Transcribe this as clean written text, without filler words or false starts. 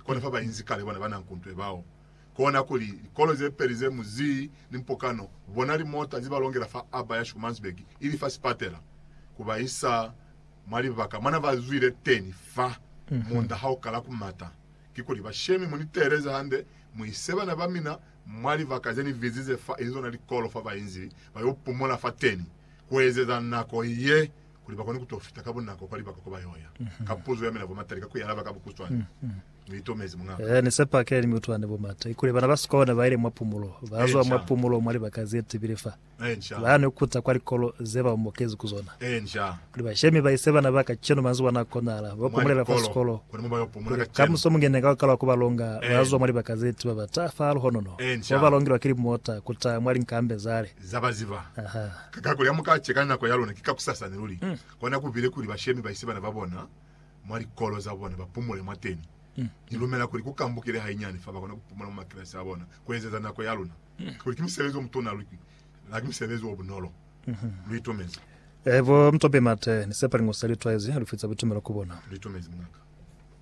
kona fa bayinzi kale bona bana nkuntwe bawo kona kuli kolo ze perize muzi nimpokano bonari mota zibalongera fa aba ya Shumansberg ili fa spatela kubaisa mwali baka mana bazwire teni fa munda hao kala kumata kikoli bashemi muni tereza hande muiseba na bamina mwali vakazeni vizize fa izo na likolo fa bayinzi bayopumula fa teni kwezeza nako ye kuli bakoni kutofita kabona nako kwali bako bayoya kapuzo yamena vomatarika kuyalaba kabukustwana nitomezi munga ne sepa ke ni mutwane bomata ikule bana basikona baire mwapumulo bazwa mwapumulo mwali bakazeti birefa bana ukuta kwali kolo zeba mokezi kuzona kuli bashemi bayiseba na baka cheno manzu wana konala bopumulela fasikolo kamu somu ngene kala kubalonga bazwa mwali bakazeti baba tafalo honono babalongira kiri mota kuta mwali nkambe zale zabaziva kakakuli amukachekana nako yalona kikakusasa niruli kona kubile kuli bashemi bayiseba na babona mwali kolo zabona bapumule mwateni ilumela kuri kukambukire hainyani fa bakona kupumula mu makrasi abona kwezeza nako yaluna kuri kimsebezo mutona lwiki la kimsebezo obunolo lwitomeza evo mtobe mate ni sepa ngosali twazi alufitsa butumela kubona lwitomeza mwaka